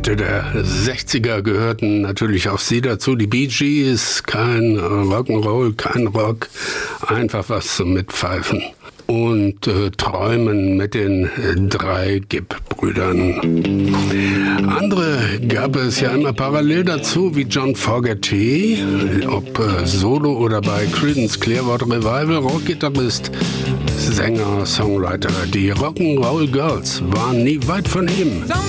Mitte der 60er gehörten natürlich auch sie dazu. Die Bee Gees, kein Rock'n'Roll, kein Rock, einfach was zum Mitpfeifen und Träumen mit den drei Gibb-Brüdern. Andere gab es ja immer parallel dazu, wie John Fogerty, ob solo oder bei Creedence Clearwater Revival, Rockgitarrist, Sänger, Songwriter. Die Rock'n'Roll Girls waren nie weit von ihm.